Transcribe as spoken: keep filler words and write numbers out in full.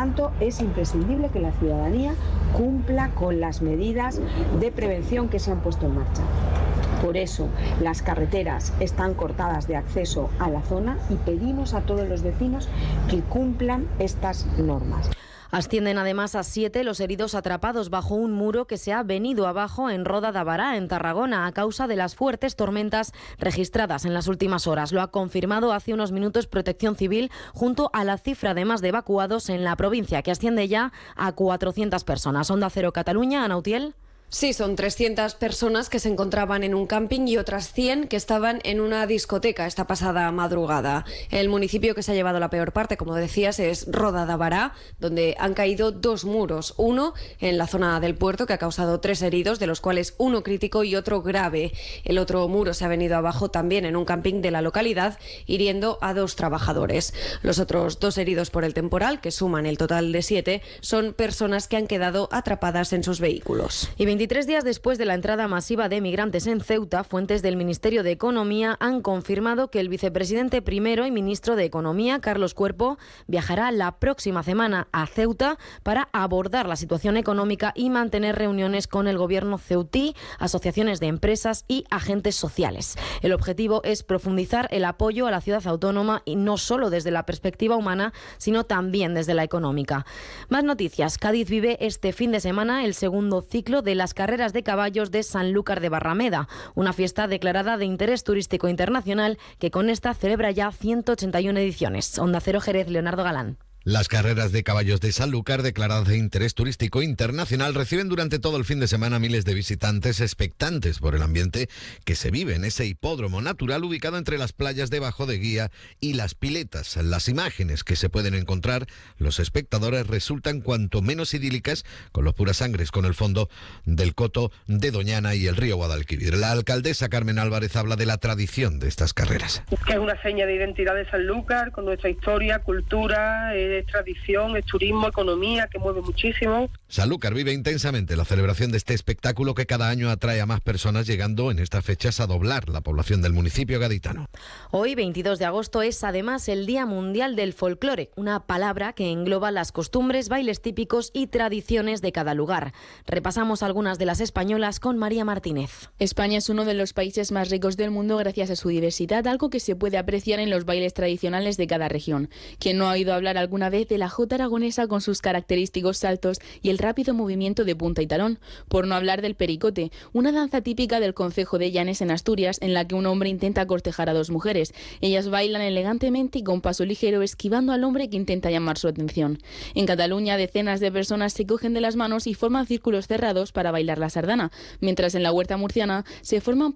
tanto, es imprescindible que la ciudadanía cumpla con las medidas de prevención que se han puesto en marcha. Por eso las carreteras están cortadas de acceso a la zona y pedimos a todos los vecinos que cumplan estas normas. Ascienden además a siete los heridos atrapados bajo un muro que se ha venido abajo en Roda de Bará, en Tarragona, a causa de las fuertes tormentas registradas en las últimas horas. Lo ha confirmado hace unos minutos Protección Civil, junto a la cifra de más de evacuados en la provincia, que asciende ya a cuatrocientas personas. Onda Cero Cataluña, Ana Utiel. Sí, son trescientas personas que se encontraban en un camping y otras cien que estaban en una discoteca esta pasada madrugada. El municipio que se ha llevado la peor parte, como decías, es Roda de Bará, donde han caído dos muros. Uno en la zona del puerto, que ha causado tres heridos, de los cuales uno crítico y otro grave. El otro muro se ha venido abajo también en un camping de la localidad, hiriendo a dos trabajadores. Los otros dos heridos por el temporal, que suman el total de siete, son personas que han quedado atrapadas en sus vehículos. Y veintitrés días después de la entrada masiva de migrantes en Ceuta, fuentes del Ministerio de Economía han confirmado que el vicepresidente primero y ministro de Economía, Carlos Cuerpo, viajará la próxima semana a Ceuta para abordar la situación económica y mantener reuniones con el gobierno ceutí, asociaciones de empresas y agentes sociales. El objetivo es profundizar el apoyo a la ciudad autónoma, y no solo desde la perspectiva humana, sino también desde la económica. Más noticias. Cádiz vive este fin de semana el segundo ciclo de la las carreras de caballos de Sanlúcar de Barrameda, una fiesta declarada de interés turístico internacional que con esta celebra ya ciento ochenta y una ediciones. Onda Cero Jerez, Leonardo Galán. Las carreras de caballos de Sanlúcar, declaradas de interés turístico internacional, reciben durante todo el fin de semana miles de visitantes expectantes por el ambiente que se vive en ese hipódromo natural ubicado entre las playas de Bajo de Guía y las Piletas. Las imágenes que se pueden encontrar los espectadores resultan cuanto menos idílicas, con los puras sangres con el fondo del Coto de Doñana y el río Guadalquivir. La alcaldesa Carmen Álvarez habla de la tradición de estas carreras. Que es una seña de identidad de Sanlúcar, con nuestra historia, cultura, eh, es tradición, es turismo, economía, que mueve muchísimo. Sanlúcar vive intensamente la celebración de este espectáculo que cada año atrae a más personas, llegando en estas fechas a doblar la población del municipio gaditano. Hoy, veintidós de agosto, es además el Día Mundial del Folclore, una palabra que engloba las costumbres, bailes típicos y tradiciones de cada lugar. Repasamos algunas de las españolas con María Martínez. España es uno de los países más ricos del mundo gracias a su diversidad, algo que se puede apreciar en los bailes tradicionales de cada región. Quien no ha oído hablar alguna vez de la jota aragonesa con sus característicos saltos y el rápido movimiento de punta y talón, por no hablar del pericote, una danza típica del concejo de Llanes en Asturias, en la que un hombre intenta cortejar a dos mujeres. Ellas bailan elegantemente y con paso ligero, esquivando al hombre que intenta llamar su atención. En Cataluña, decenas de personas se cogen de las manos y forman círculos cerrados para bailar la sardana, mientras en la huerta murciana se forman